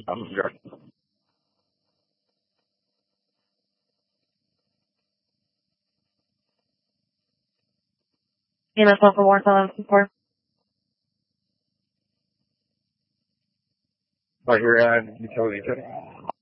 I'm sure. EMS one for Warsaw, support. Right here at utility check.